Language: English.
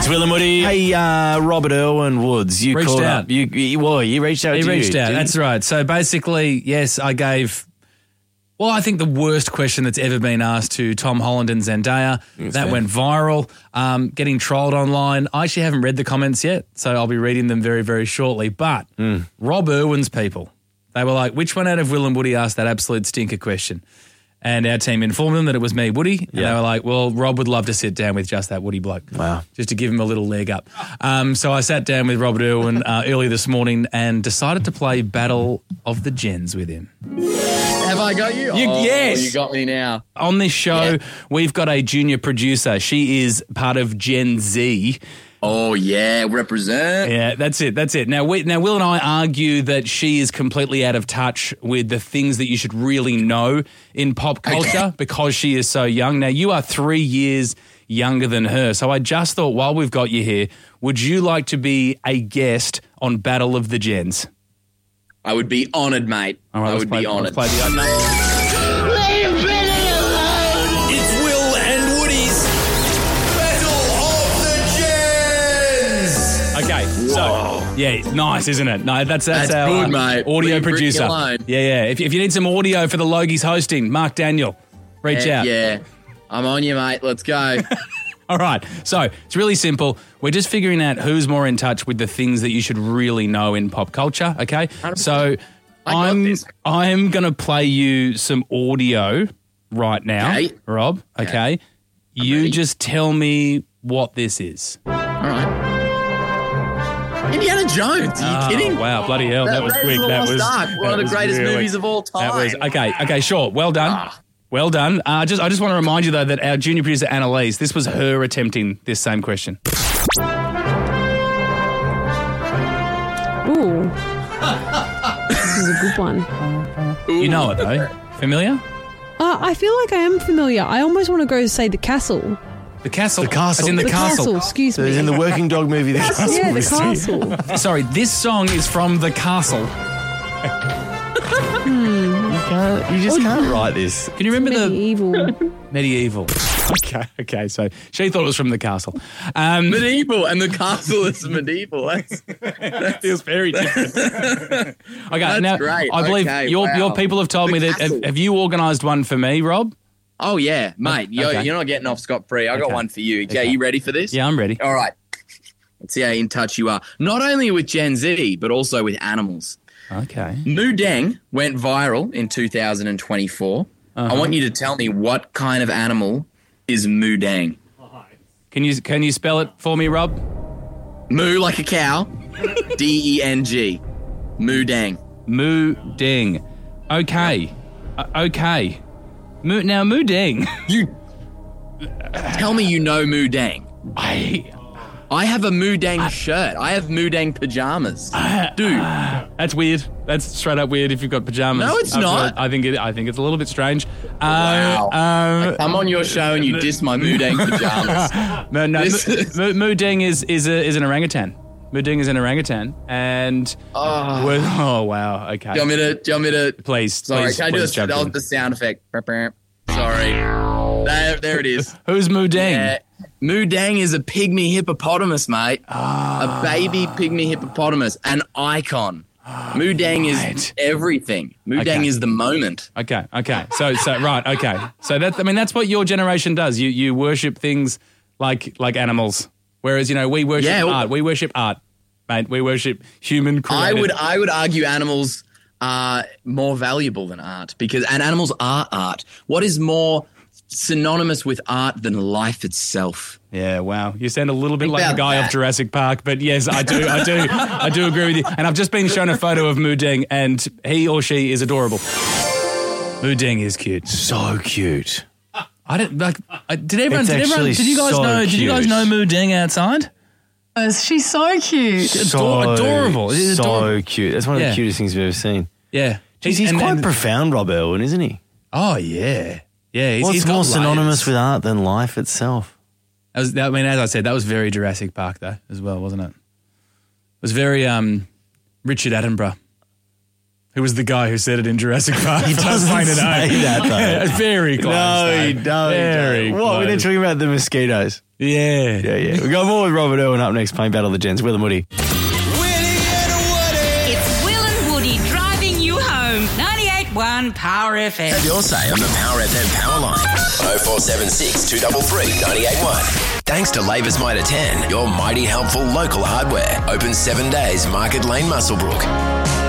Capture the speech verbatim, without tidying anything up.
It's Will and Woody. Hey, uh, Robert Irwin Woods, you Reached called out. up. You, you, well, you reached out He to reached you, out. didn't That's you? right. So basically, yes, I gave, well, I think the worst question that's ever been asked to Tom Holland and Zendaya. That's that fair. went viral, um, getting trolled online. I actually haven't read the comments yet, so I'll be reading them very, very shortly. But Mm. Rob Irwin's people, they were like, which one out of Will and Woody asked that absolute stinker question? And our team informed them that it was me, Woody. And Yeah. they were like, well, Rob would love to sit down with just that Woody bloke. Wow. Just to give him a little leg up. Um, so I sat down with Robert Irwin uh, early this morning and decided to play Battle of the Gens with him. Have I got you? You- oh, yes. You got me now. On this show, Yeah. we've got a junior producer. She is part of Gen Z. Oh, yeah. Represent. Yeah, that's it. That's it. Now, we, now, Will and I argue that she is completely out of touch with the things that you should really know in pop culture because she is so young. Now, you are three years younger than her. So I just thought, while we've got you here, would you like to be a guest on Battle of the Gens? I would be honoured, mate. All right, I let's would play, be honoured. Let's play the It's Will and Woody's Battle of the Gens. Okay, so yeah, nice, isn't it? No, that's that's, That's our good, uh, mate. audio Leave Ricky producer. alone. Yeah, yeah. If, if you need some audio for the Logies hosting, Mark Daniel, reach Yeah, out. yeah. I'm on you, mate. Let's go. All right. So it's really simple. We're just figuring out who's more in touch with the things that you should really know in pop culture. Okay. So I got I'm this. I'm gonna play you some audio right now, Okay. Rob. Okay. You ready. just tell me what this is. All right. Indiana Jones. Are you Oh, kidding? wow, bloody hell, that, was Raiders quick. of the That Lost was Ark, one that of the was greatest really- movies of all time. That was okay. Okay, sure. Well done. Ah. Well done. Uh, just I just want to remind you though that our junior producer Annalise, this was her attempting this same question. Ooh. This is a good one. You know it though. Familiar? Uh, I feel like I am familiar. I almost want to go say the castle. The castle. The castle. As in the, The castle. excuse So me. it's in the Working Dog movie, The Castle. yeah, the we see. castle. Sorry, this song is from the castle. You, can't, you just can't write this. Can you remember Medieval. the medieval? Okay, okay. So she thought it was from the castle. Um, medieval, and the castle is medieval. That's, that feels very different. okay, That's now great. I believe Okay, your wow. your people have told The me that. Have, castle. have you organised one for me, Rob? oh, yeah, mate. You're, Okay. you're not getting off scot-free. I got Okay. one for you. Okay, Okay. you ready for this? Yeah, I'm ready. All right. Let's see how in touch you are. Not only with Gen Z, but also with animals. Okay. Moo Deng went viral in two thousand twenty-four. Uh-huh. I want you to tell me what kind of animal is Moo Deng. Can you can you spell it for me, Rob? Moo like a cow. D E N G. Moo Deng. Moo Deng. Okay. Uh, okay. Moo, now Moo Deng. You tell me you know Moo Deng. I, I have a Moo Deng shirt. I have Moo Deng pajamas. Dude, that's weird. That's straight up weird. If you've got pajamas. No, it's I feel- not. I think it. I think it's a little bit strange. Wow. Uh, um, I'm on your show and you diss my Moo Deng pajamas. no, no. This Moo, is- Moo, Moo Deng is is a, is an orangutan. Moo Deng is an orangutan, and Oh. we're- oh wow. Okay. Do you want me to? Do you want me to? Please, Sorry, please, can I do please a, jump that was in. the sound effect? Sorry. There, there it is. Who's Moo Deng? Yeah. Moo Deng is a pygmy hippopotamus, mate. Ah. A baby pygmy hippopotamus, an icon. Moo Deng right. is everything. Moo Okay. Deng is the moment. Okay, okay. So, so right, okay. So that I mean, that's what your generation does. You you worship things like like animals, whereas you know we worship Yeah, well- art. We worship art, mate. We worship human created. I would I would argue animals are more valuable than art because and animals are art. What is more synonymous with art than life itself? Yeah, wow. You sound a little bit Think like the about guy that. off Jurassic Park, but yes, I do, I do, I do agree with you. And I've just been shown a photo of Moo Deng, and he or she is adorable. Moo Deng is cute. So cute. I don't like. I, did everyone? It's Did everyone? actually Did you guys so know? Did you guys cute. know Moo Deng outside? She's so cute. Ador- adorable. It is So adorable. cute. That's one of Yeah. the cutest things we've ever seen. Yeah, He's, he's and- quite and- profound, Rob Irwin, isn't he? Oh yeah, yeah. He's, What's he's got more synonymous layers. with art than life itself? That was, I mean, as I said, that was very Jurassic Park, though, as well, wasn't it? It was very um, Richard Attenborough. Who was the guy who said it in Jurassic Park? He doesn't say that, though. Very close. No, though. he don't. Very What? We're close. talking about the mosquitoes. Yeah. Yeah, yeah. We got more with Robert Irwin up next, playing Battle of the Gens. Will and Woody. Willie and Woody. It's Will and Woody driving you home. ninety-eight point one Power F M. Have your say on the Power F M power line. oh four seven six, two three three, nine eight one. Thanks to Labour's Mitre ten, your mighty helpful local hardware. Open seven days, Market Lane, Muswellbrook.